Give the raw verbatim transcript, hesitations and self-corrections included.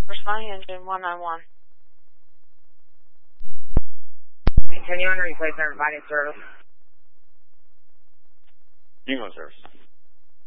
Responding engine one nine one. Continue on replacement providing service. England service.